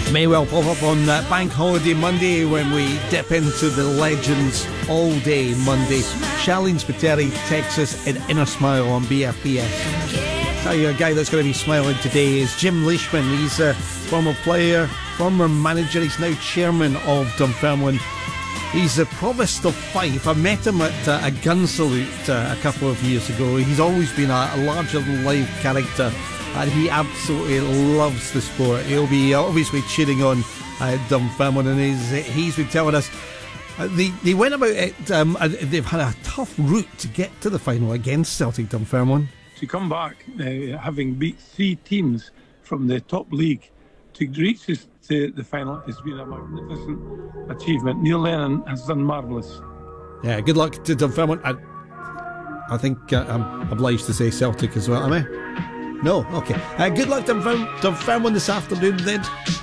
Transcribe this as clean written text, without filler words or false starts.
May well pop up on Bank Holiday Monday when we dip into the legends all day Monday. Charlene Spiteri, Texas, and Inner Smile on BFBS. Tell you a guy that's going to be smiling today is Jim Leishman. He's a former player, former manager. He's now chairman of Dunfermline. He's the Provost of Fife. I met him at a gun salute a couple of years ago. He's always been a larger-than-life character, and he absolutely loves the sport. He'll be obviously cheering on Dunfermline, and he's been telling us they went about it. They've had a tough route to get to the final against Celtic Dunfermline. To come back, having beat 3 teams from the top league, to reach to the final has been a magnificent achievement. Neil Lennon has done marvellous. Yeah, good luck to Dunfermline. I think I'm obliged to say Celtic as well, am I? No? Okay. Good luck to Dunfermline this afternoon then.